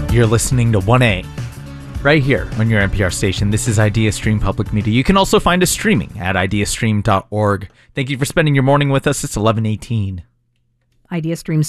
You're listening to 1A, right here on your NPR station. This is IdeaStream Public Media. You can also find us streaming at ideastream.org. Thank you for spending your morning with us. It's 11:18. IdeaStream